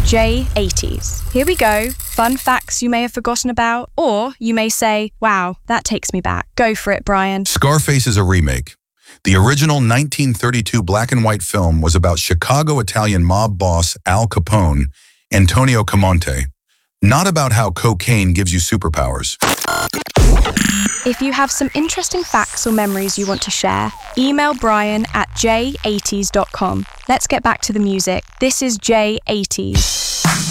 J80s. Here we go. Fun facts you may have forgotten about, or you may say, wow, that takes me back. Go for it, Brian. Scarface is a remake. The original 1932 black and white film was about Chicago Italian mob boss Al Capone, Antonio Camonte, not about how cocaine gives you superpowers. If you have some interesting facts or memories you want to share, email Brian at j80s.com. Let's get back to the music. This is J80s.